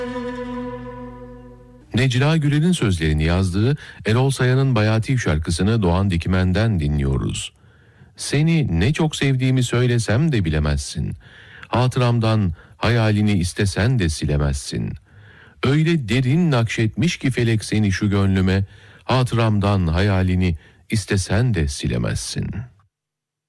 Necla Güler'in sözlerini yazdığı Erol Sayan'ın Bayati şarkısını Doğan Dikmen'den dinliyoruz. Seni ne çok sevdiğimi söylesem de bilemezsin. Hatıramdan hayalini istesen de silemezsin. Öyle derin nakşetmiş ki felek seni şu gönlüme, hatıramdan hayalini istesen de silemezsin.''